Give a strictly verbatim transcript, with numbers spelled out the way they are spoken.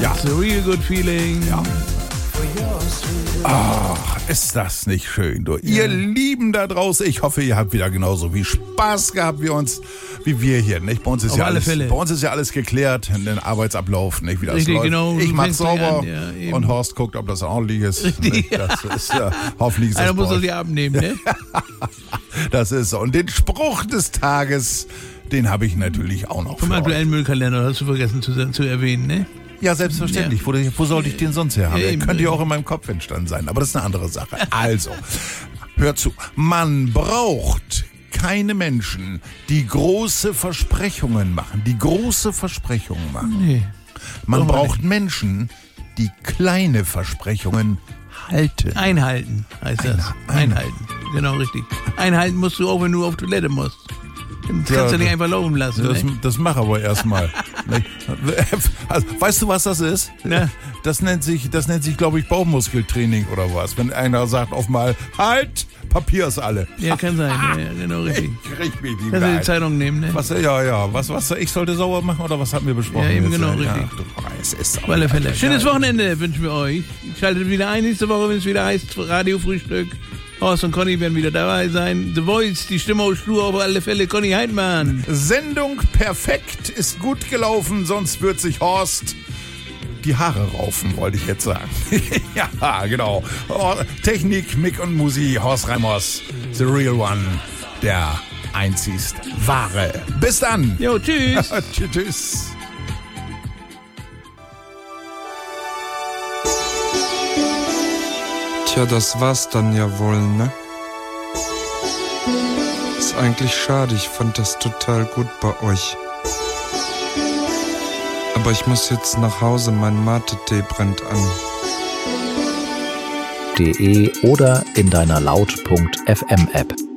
Ja. It's a real good feeling. Ja. Ach, ist das nicht schön, du. Ihr Lieben da draußen, ich hoffe, ihr habt wieder genauso viel Spaß gehabt wie uns, wie wir hier, nicht? Bei uns ist Auf ja alle alles, Fälle. bei uns ist ja alles geklärt, den Arbeitsablauf, nicht? Wie das Richtig, läuft. genau. Ich Du mach fängst sauber an, ja, eben. und Horst guckt, ob das ordentlich ist. Richtig, Nicht? Das ist ja, hoffentlich ist das Einer muss bei das euch. ja abnehmen, ne? Das ist so. Und den Spruch des Tages, den habe ich natürlich auch noch Vom für euch. aktuellen Müllkalender hast du vergessen zu, zu erwähnen, ne? Ja, selbstverständlich. Ja. Wo, wo sollte ich den sonst her haben? Ja, Der eben. könnte ja auch in meinem Kopf entstanden sein, aber das ist eine andere Sache. Also, hört zu. Man braucht keine Menschen, die große Versprechungen machen, die große Versprechungen machen. Nee. Man Brauchen wir braucht Menschen, die kleine Versprechungen halten. Einhalten heißt das. Ein- Einhalten. Genau, richtig. Einhalten musst du auch, wenn du auf Toilette musst. Das Ja, kannst du nicht das- einfach laufen lassen. Das, Ne? das mach aber erstmal. Also, weißt du, was das ist? Na? Das nennt sich, das nennt sich, glaube ich, Bauchmuskeltraining oder was. Wenn einer sagt auf mal, halt, Papier ist alle. Ja, kann sein. Ja, ja, genau, richtig. Ich krieg mich nicht Kannst du die mehr. Zeitung nehmen, ne? Was, ja, ja. Was, was, ich sollte sauer machen oder was hatten wir besprochen? Ja, eben jetzt? genau, ja, richtig. du, es ist Auf alle Fälle. Ja, Schönes ja. Wochenende wünschen wir euch. Schaltet wieder ein nächste Woche, wenn es wieder heißt Radiofrühstück. Horst und Conny werden wieder dabei sein. The Voice, die Stimme aus Schlur auf alle Fälle. Conny Heidmann. Sendung perfekt, ist gut gelaufen, sonst wird sich Horst die Haare raufen, wollte ich jetzt sagen. Ja, genau. Oh, Technik, Mick und Musi, Horst Reimers, the real one, der einzigst wahre. Bis dann. Jo, tschüss. Tschüss, tschüss. Tja, das war's dann ja wohl, ne? Ist eigentlich schade, ich fand das total gut bei euch. Aber ich muss jetzt nach Hause, mein Mate-Tee brennt an. de oder in deiner Laut.fm App.